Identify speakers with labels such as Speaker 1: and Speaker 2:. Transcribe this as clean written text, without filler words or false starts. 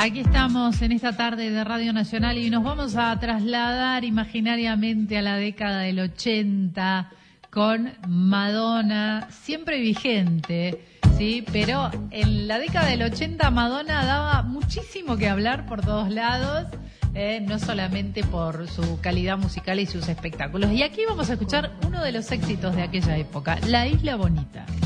Speaker 1: Aquí estamos en esta tarde de Radio Nacional y nos vamos a trasladar imaginariamente a la década del 80 con Madonna, siempre vigente, ¿sí? Pero en la década del 80 Madonna daba muchísimo que hablar por todos lados, no solamente por su calidad musical y sus espectáculos. Y aquí vamos a escuchar uno de los éxitos de aquella época, La Isla Bonita.